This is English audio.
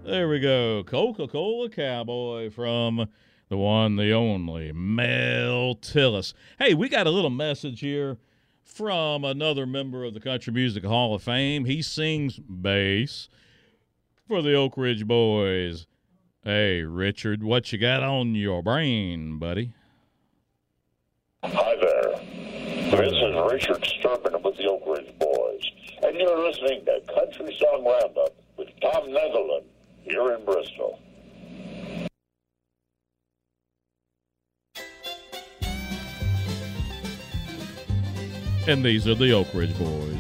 There we go. Coca-Cola Cowboy from the one, the only, Mel Tillis. Hey, we got a little message here from another member of the Country Music Hall of Fame. He sings bass for the Oak Ridge Boys. Hey, Richard, what you got on your brain, buddy? Hi there. This is Richard Sturman with the Oak Ridge Boys, and you're listening to Country Song Roundup with Tom Netherland here in Bristol. And these are the Oak Ridge Boys.